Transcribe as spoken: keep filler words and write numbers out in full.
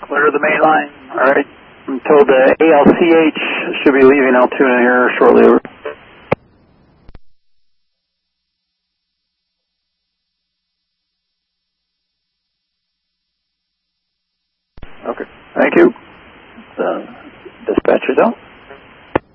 Clear the main line. All right. I'm told the A L C H should be leaving Altoona here shortly. Over. Okay. Thank you. Uh, dispatcher's out.